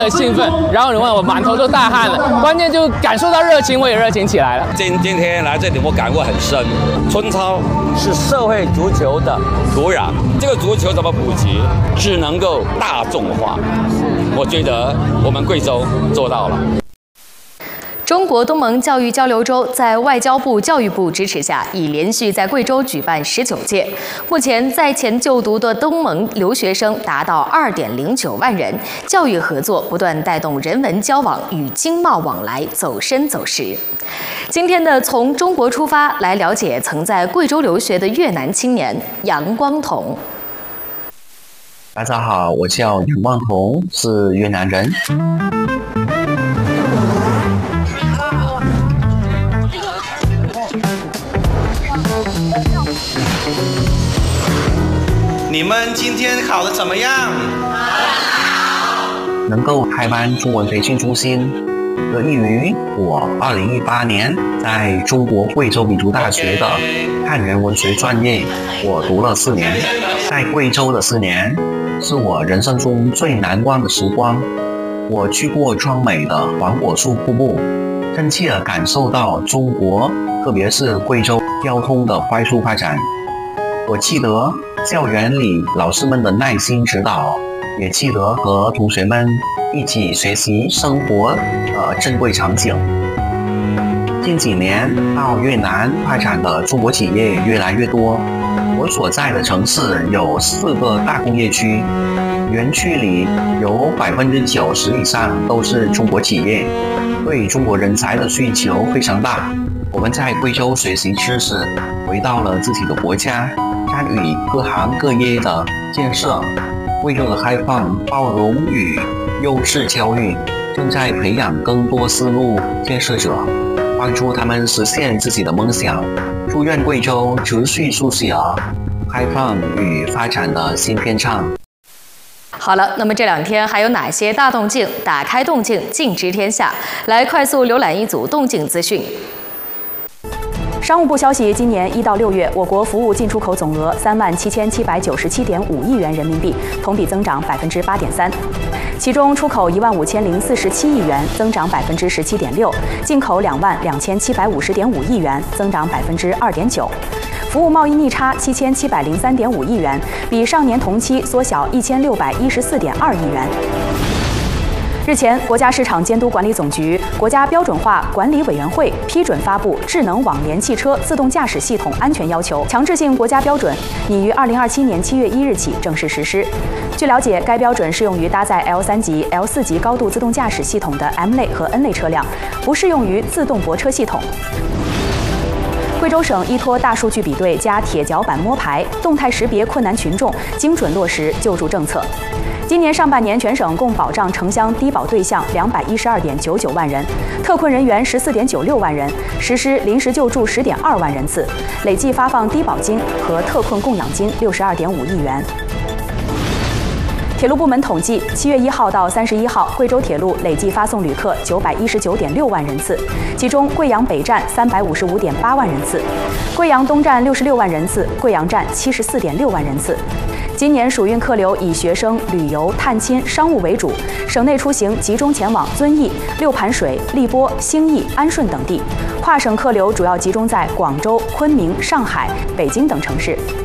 兴奋，然后我满头都大汗了。关键就感受到热情，我也热情起来了。 今天来这里，我感悟很深。春操是社会足球的土壤，这个足球怎么普及，是能够大众化。我觉得我们贵州做到了。 中国东盟教育交流周在外交部、教育部支持下，已连续在贵州举办19届。目前在前就读的东盟留学生达到2.09万人，教育合作不断带动人文交往与经贸往来走深走实。今天的从中国出发，来了解曾在贵州留学的越南青年杨光彤。 大家好，我叫杨光彤，是越南人。 你们今天考得怎么样？ 能够开办中文培训中心，得益于我2018年在中国贵州民族大学的汉人文学专业，我读了4年。在贵州的4年，是我人生中最难忘的时光。我去过壮美的黄果树瀑布，真切地感受到中国，特别是贵州交通的快速发展。我记得校园里老师们的耐心指导，也记得和同学们一起学习生活的珍贵场景。近几年到越南发展的中国企业越来越多，我所在的城市有4个大工业区，园区里有90%以上都是中国企业，对中国人才的需求非常大。我们在贵州学习知识，回到了自己的国家，参与各行各业的建设。为了开放、包容与优质教育，正在培养更多思路建设者，帮助他们实现自己的梦想。祝愿贵州持续书写开放与发展的新篇章。 好了，那么这2天还有哪些大动静？打开动静，尽知天下。来快速浏览一组动静资讯。 商务部消息，今年1到6月，我国服务进出口总额37797.5亿元人民币，同比增长8.3%。其中，出口15047亿元，增长17.6%；进口22750.5亿元，增长2.9%。服务贸易逆差7703.5亿元，比上年同期缩小1614.2亿元。日前，国家市场监督管理总局、国家标准化管理委员会批准发布《智能网联汽车自动驾驶系统安全要求》强制性国家标准，拟于2027年7月1日起正式实施。据了解，该标准适用于搭载 L3级、L4级高度自动驾驶系统的 M 类和 N 类车辆，不适用于自动泊车系统。贵州省依托大数据比对加铁脚板摸排，动态识别困难群众，精准落实救助政策。今年上半年，全省共保障城乡低保对象212.99万人，特困人员14.96万人，实施临时救助10.2万人次，累计发放低保金和特困供养金62.5亿元。铁路部门统计，7月1号到31号，贵州铁路累计发送旅客919.6万人次，其中贵阳北站355.8万人次，贵阳东站66万人次，贵阳站74.6万人次。今年暑运客流以学生、旅游、探亲、商务为主，省内出行集中前往遵义、六盘水、荔波、兴义、安顺等地，跨省客流主要集中在广州、昆明、上海、北京等城市。